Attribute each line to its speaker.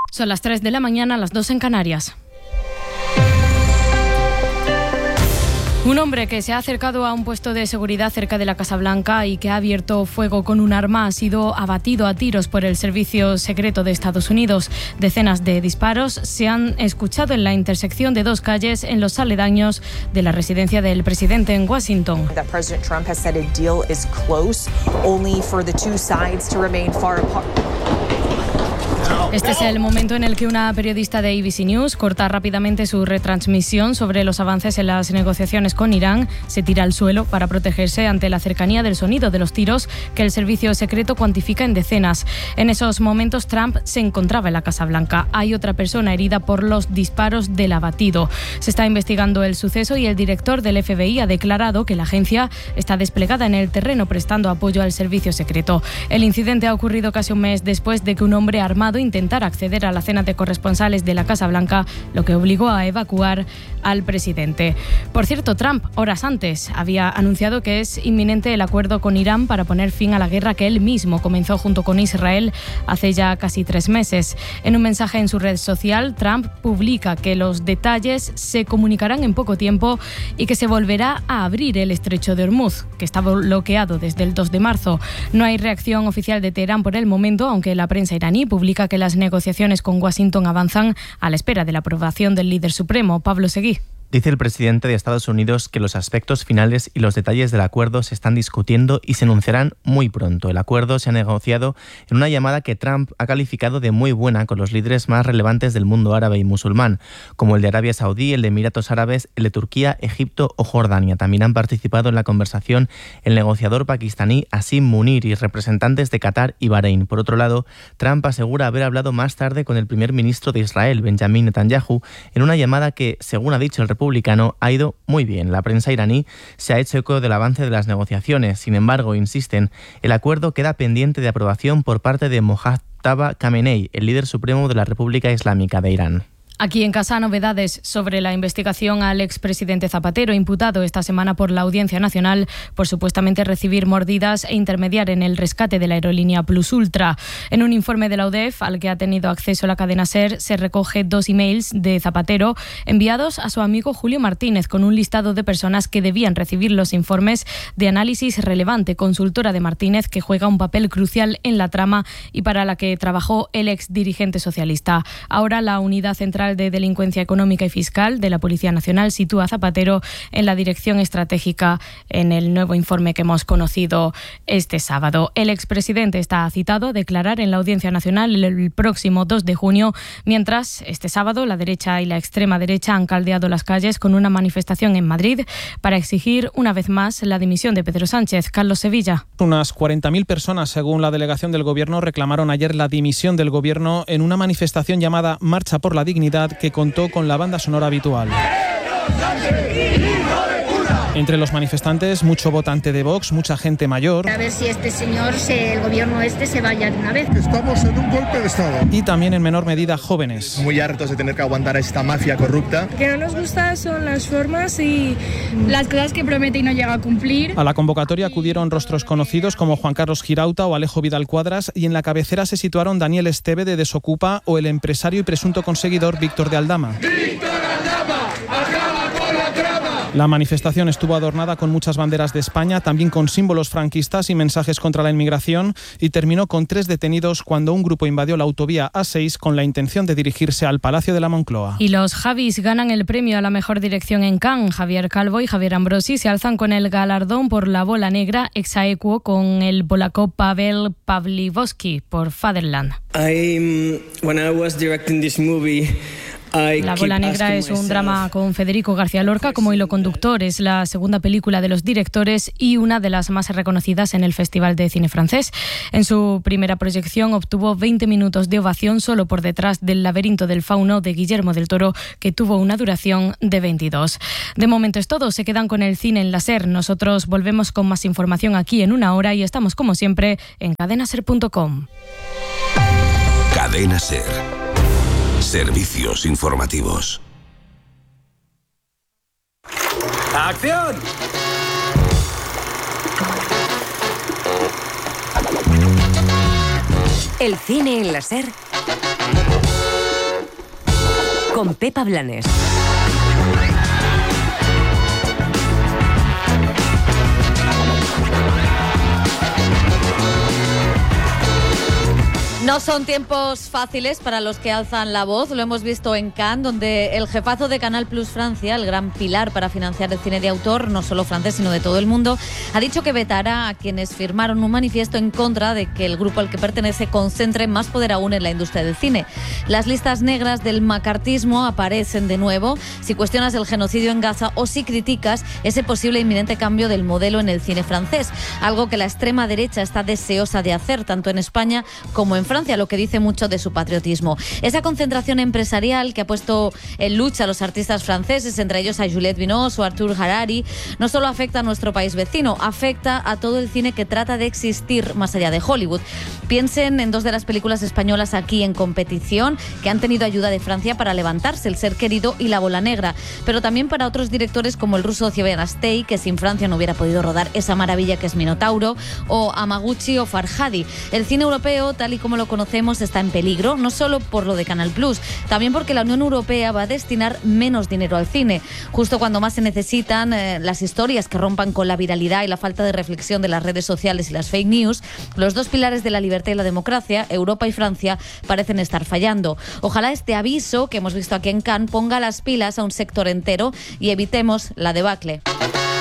Speaker 1: Son las 3 de la mañana, las 2 en Canarias. Un hombre que se ha acercado a un puesto de seguridad cerca de la Casa Blanca y que ha abierto fuego con un arma ha sido abatido a tiros por el Servicio Secreto de Estados Unidos. Decenas de disparos se han escuchado en la intersección de dos calles en los aledaños de la residencia del presidente en Washington.
Speaker 2: President Trump has said a deal is close, only for the two sides to remain far apart.
Speaker 1: Este es el momento en el que una periodista de ABC News corta rápidamente su retransmisión sobre los avances en las negociaciones con Irán. Se tira al suelo para protegerse ante la cercanía del sonido de los tiros que el servicio secreto cuantifica en decenas. En esos momentos Trump se encontraba en la Casa Blanca. Hay otra persona herida por los disparos del abatido. Se está investigando el suceso y el director del FBI ha declarado que la agencia está desplegada en el terreno prestando apoyo al servicio secreto. El incidente ha ocurrido casi un mes después de que un hombre armado intentar acceder a la cena de corresponsales de la Casa Blanca, lo que obligó a evacuar al presidente. Por cierto, Trump, horas antes, había anunciado que es inminente el acuerdo con Irán para poner fin a la guerra que él mismo comenzó junto con Israel hace ya casi 3 meses. En un mensaje en su red social, Trump publica que los detalles se comunicarán en poco tiempo y que se volverá a abrir el estrecho de Hormuz, que estaba bloqueado desde el 2 de marzo. No hay reacción oficial de Teherán por el momento, aunque la prensa iraní publica que las negociaciones con Washington avanzan a la espera de la aprobación del líder supremo, Pablo Seguí.
Speaker 3: Dice el presidente de Estados Unidos que los aspectos finales y los detalles del acuerdo se están discutiendo y se anunciarán muy pronto. El acuerdo se ha negociado en una llamada que Trump ha calificado de muy buena con los líderes más relevantes del mundo árabe y musulmán, como el de Arabia Saudí, el de Emiratos Árabes, el de Turquía, Egipto o Jordania. También han participado en la conversación el negociador pakistaní Asim Munir y representantes de Qatar y Bahrein. Por otro lado, Trump asegura haber hablado más tarde con el primer ministro de Israel, Benjamin Netanyahu, en una llamada que, según ha dicho el republicano, ha ido muy bien. La prensa iraní se ha hecho eco del avance de las negociaciones. Sin embargo, insisten, el acuerdo queda pendiente de aprobación por parte de Mojtaba Khamenei, el líder supremo de la República Islámica de Irán.
Speaker 1: Aquí en casa, novedades sobre la investigación al expresidente Zapatero, imputado esta semana por la Audiencia Nacional por supuestamente recibir mordidas e intermediar en el rescate de la aerolínea Plus Ultra. En un informe de la UDEF, al que ha tenido acceso la cadena SER, se recoge 2 emails de Zapatero enviados a su amigo Julio Martínez con un listado de personas que debían recibir los informes de análisis relevante, consultora de Martínez que juega un papel crucial en la trama y para la que trabajó el ex dirigente socialista. Ahora la Unidad Central de Delincuencia Económica y Fiscal de la Policía Nacional sitúa a Zapatero en la dirección estratégica en el nuevo informe que hemos conocido este sábado. El expresidente está citado a declarar en la Audiencia Nacional el próximo 2 de junio, mientras este sábado la derecha y la extrema derecha han caldeado las calles con una manifestación en Madrid para exigir una vez más la dimisión de Pedro Sánchez. Carlos Sevilla.
Speaker 4: Unas 40.000 personas, según la delegación del Gobierno, reclamaron ayer la dimisión del Gobierno en una manifestación llamada Marcha por la Dignidad, que contó con la banda sonora habitual. Entre los manifestantes, mucho votante de Vox, mucha gente mayor.
Speaker 5: A ver si este señor, el gobierno se vaya de una vez.
Speaker 6: Estamos en un golpe de Estado.
Speaker 4: Y también en menor medida jóvenes.
Speaker 7: Muy hartos de tener que aguantar a esta mafia corrupta.
Speaker 8: Que no nos gusta son las formas y las cosas que promete y no llega a cumplir.
Speaker 4: A la convocatoria acudieron rostros conocidos como Juan Carlos Girauta o Alejo Vidal Cuadras, y en la cabecera se situaron Daniel Esteve de Desocupa o el empresario y presunto conseguidor Víctor de Aldama. La manifestación estuvo adornada con muchas banderas de España, también con símbolos franquistas y mensajes contra la inmigración, y terminó con 3 detenidos cuando un grupo invadió la autovía A6 con la intención de dirigirse al Palacio de la Moncloa.
Speaker 1: Y los Javis ganan el premio a la mejor dirección en Cannes. Javier Calvo y Javier Ambrosi se alzan con el galardón por La bola negra, ex aequo con el polaco Pavel Pawlikowski por Fatherland.
Speaker 9: When I was directing this movie,
Speaker 1: La bola negra es un drama con Federico García Lorca como hilo conductor. Es la segunda película de los directores y una de las más reconocidas en el Festival de Cine Francés. En su primera proyección obtuvo 20 minutos de ovación solo por detrás del Laberinto del Fauno de Guillermo del Toro, que tuvo una duración de 22. De momento es todo. Se quedan con el cine en la SER. Nosotros volvemos con más información aquí en una hora y estamos como siempre en cadenaser.com.
Speaker 10: Cadena SER. Servicios informativos.
Speaker 11: ¡Acción!
Speaker 12: El cine en la SER con Pepa Blanes.
Speaker 13: No son tiempos fáciles para los que alzan la voz. Lo hemos visto en Cannes, donde el jefazo de Canal Plus Francia, el gran pilar para financiar el cine de autor, no solo francés, sino de todo el mundo, ha dicho que vetará a quienes firmaron un manifiesto en contra de que el grupo al que pertenece concentre más poder aún en la industria del cine. Las listas negras del macartismo aparecen de nuevo si cuestionas el genocidio en Gaza o si criticas ese posible inminente cambio del modelo en el cine francés, algo que la extrema derecha está deseosa de hacer, tanto en España como en Francia, lo que dice mucho de su patriotismo. Esa concentración empresarial que ha puesto en lucha a los artistas franceses, entre ellos a Juliette Binoche o Artur Harari, no solo afecta a nuestro país vecino, afecta a todo el cine que trata de existir más allá de Hollywood. Piensen en 2 de las películas españolas aquí en competición que han tenido ayuda de Francia para levantarse, El ser querido y La bola negra, pero también para otros directores como el ruso Ciben Astey, que sin Francia no hubiera podido rodar esa maravilla que es Minotauro, o Hamaguchi o Farhadi. El cine europeo, tal y como lo conocemos, está en peligro, no solo por lo de Canal Plus, también porque la Unión Europea va a destinar menos dinero al cine, justo cuando más se necesitan las historias que rompan con la viralidad y la falta de reflexión de las redes sociales y las fake news. Los 2 pilares de la libertad y la democracia, Europa y Francia, parecen estar fallando. Ojalá este aviso que hemos visto aquí en Cannes ponga las pilas a un sector entero y evitemos la debacle.